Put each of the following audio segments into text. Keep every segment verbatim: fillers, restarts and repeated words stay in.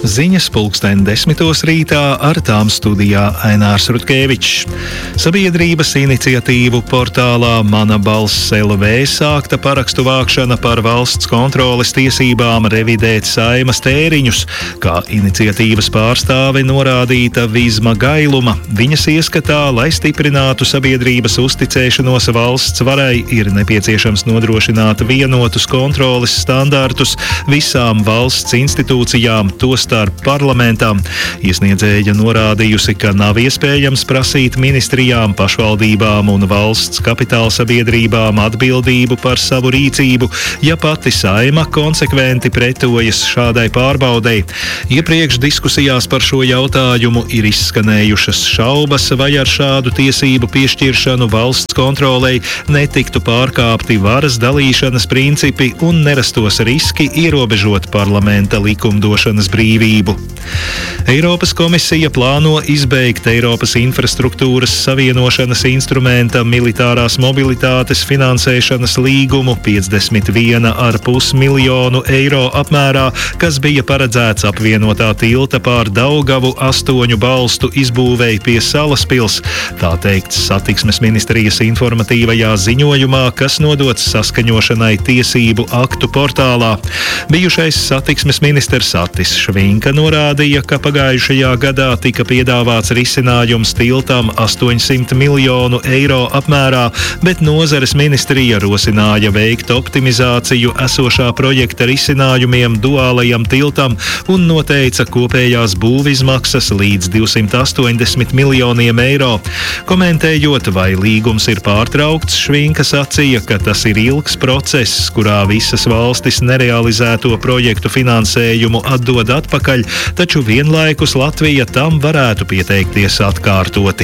Ziņas pulksten desmitos rītā, ar tām studijā Ainārs Rutkevičs. Sabiedrības iniciatīvu portālā Mana balss L V sākta parakstu vākšana par valsts kontroles tiesībām revidēt Saeimas tēriņus, kā iniciatīvas pārstāve norādīta Vizma Gailuma. Viņas ieskatā, lai stiprinātu sabiedrības uzticēšanos valsts varai, ir nepieciešams nodrošināt vienotus kontroles standartus visām valsts institūcijām, tostarp parlamentām. Iesniedzēja norādījusi, ka nav iespējams prasīt ministrijām, pašvaldībām un valsts kapitāla sabiedrībām atbildību par savu rīcību, ja pati Saeima konsekventi pretojas šādai pārbaudei. Iepriekš diskusijās par šo jautājumu ir izskanējušas šaubas, vai ar šādu tiesību piešķiršanu valsts kontrolei netiktu pārkāpti varas dalīšanas principi un nerastos riski ierobežot parlamenta likumdošanas brīvību. Eiropas komisija plāno izbeigt Eiropas infrastruktūras savienošanas instrumenta militārās mobilitātes finansēšanas līgumu piecdesmit viena ar pus miljonu eiro apmērā, kas bija paredzēts apvienotā tilta pār Daugavu astoņu balstu izbūvei pie Salaspils. Tā teikts satiksmes ministrijas informatīvajā ziņojumā, kas nodots saskaņošanai tiesību aktu portālā. Bijušais satiksmes ministrs Atis Švinka norādīja, ka pagājušajā gadā tika piedāvāts risinājums tiltam astoņsimt miljonu eiro apmērā, bet nozares ministrija rosināja veikt optimizāciju esošā projekta risinājumiem duālajam tiltam un noteica kopējās būvizmaksas līdz divsimt astoņdesmit miljoniem eiro. Komentējot, vai līgums ir pārtraukts, Švinka sacīja, ka tas ir ilgs process, kurā visas valstis nerealizēto projektu finansējumu atdod atpakaļ, taču vienlaikus Latvija tam varētu pieteikties atkārtoti.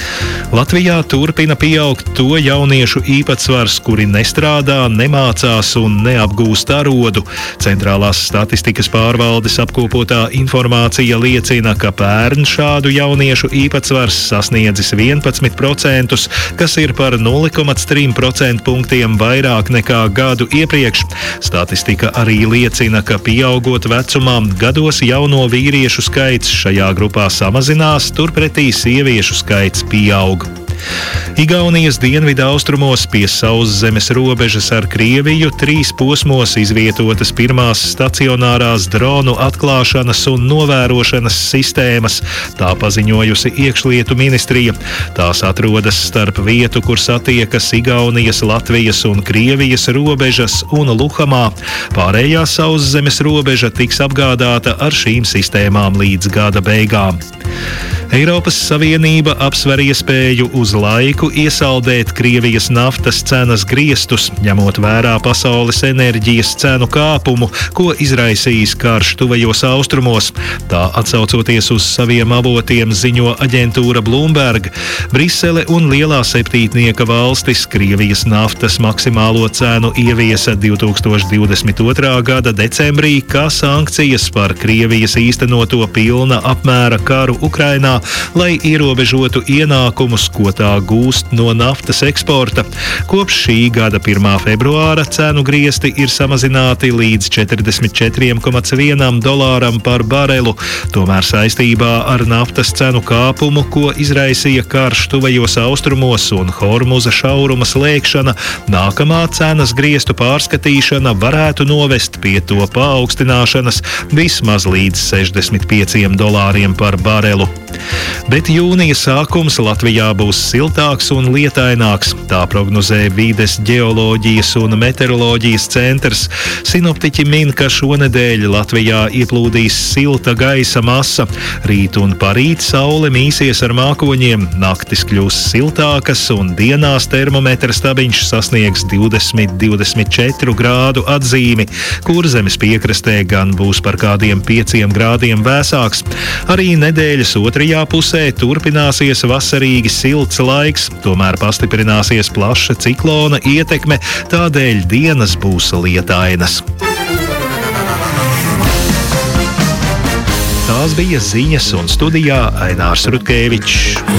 Latvijā turpina pieaugt to jauniešu īpatsvars, kuri nestrādā, nemācās un neapgūst arodu. Centrālās statistikas pārvaldes apkopotā informācija liecina, ka pērn šādu jauniešu īpatsvars sasniedzis vienpadsmit procentus, kas ir par nulle komats trīs procentpunktiem vairāk nekā gadu iepriekš. Statistika arī liecina, ka pieaugot vecumam, gados jauno vīriešu skaits šajā grupā samazinās, turpretī sieviešu skaits pieaug. Igaunijas dienvidu austrumos pie sauszemes robežas ar Krieviju trīs posmos izvietotas pirmās stacionārās dronu atklāšanas un novērošanas sistēmas, tā paziņojusi iekšlietu ministrija. Tās atrodas starp vietu, kur satiekas Igaunijas, Latvijas un Krievijas robežas un Luhamā. Pārējā sauszemes robeža tiks apgādāta ar šīm sistēmām līdz gada beigām. Eiropas Savienība apsver iespēju uz laiku iesaldēt Krievijas naftas cenas griestus, ņemot vērā pasaules enerģijas cenu kāpumu, ko izraisījis karš tuvajos austrumos. Tā atsaucoties uz saviem avotiem ziņo aģentūra Bloomberg. Brisele un Lielā septītnieka valstis Krievijas naftas maksimālo cenu ieviesa divtūkstoš divdesmit otrā gada decembrī kā sankcijas par Krievijas īstenoto pilna apmēra karu Ukrainā, lai ierobežotu ienākumus, ko tā gūst no naftas eksporta. Kopš šī gada pirmā februāra cenu griesti ir samazināti līdz četrdesmit četri komats viens dolāram par barelu. Tomēr saistībā ar naftas cenu kāpumu, ko izraisīja karš tuvajos austrumos un Hormuza šauruma slēgšana, nākamā cenas griestu pārskatīšana varētu novest pie to paaugstināšanas vismaz līdz sešdesmit pieciem dolāriem par barelu. Bet jūnija sākums Latvijā būs siltāks un lietaināks, tā prognozē Vides ģeoloģijas un meteoroloģijas centrs. Sinoptiķi min, ka šonedēļ Latvijā ieplūdīs silta gaisa masa. Rīt un parīt saule mīsies ar mākoņiem, naktis kļūs siltākas un dienās termometra stabiņš sasniegs divdesmit līdz divdesmit četru grādu atzīmi, kur zemes piekrastē gan būs par kādiem pieciem grādiem vēsāks. Arī nedēļas otrajā pusē turpināsies vasarīgi silts laiks, tomēr pastiprināsies plaša ciklona ietekme, tādēļ dienas būs lietainas. Tās bija ziņas un studijā Ainārs Rutkevičs.